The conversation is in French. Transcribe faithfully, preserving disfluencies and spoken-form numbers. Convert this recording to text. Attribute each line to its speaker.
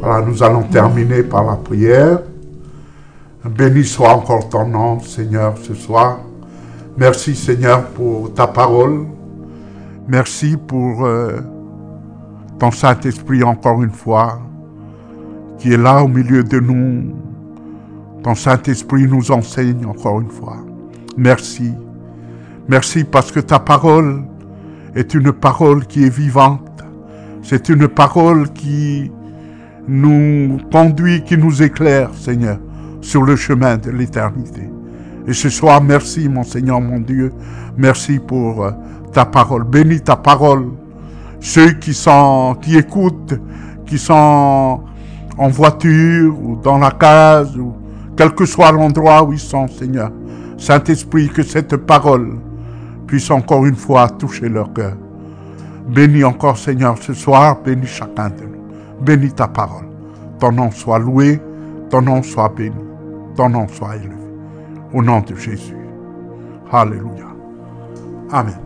Speaker 1: Voilà, nous allons terminer par la prière. Béni soit encore ton nom, Seigneur, ce soir. Merci, Seigneur, pour ta parole. Merci pour euh, ton Saint-Esprit encore une fois, qui est là au milieu de nous. Ton Saint-Esprit nous enseigne encore une fois. Merci. Merci parce que ta parole est une parole qui est vivante. C'est une parole qui nous conduit, qui nous éclaire, Seigneur, sur le chemin de l'éternité. Et ce soir, merci, mon Seigneur, mon Dieu. Merci pour euh, ta parole. Bénis ta parole. Ceux qui sont, qui écoutent, qui sont en voiture ou dans la case, ou quel que soit l'endroit où ils sont, Seigneur. Saint-Esprit, que cette parole puisse encore une fois toucher leur cœur. Bénis encore, Seigneur, ce soir. Bénis chacun de nous. Bénis ta parole. Ton nom soit loué. Ton nom soit béni. Ton nom soit élevé. Au nom de Jésus. Alléluia. Amen.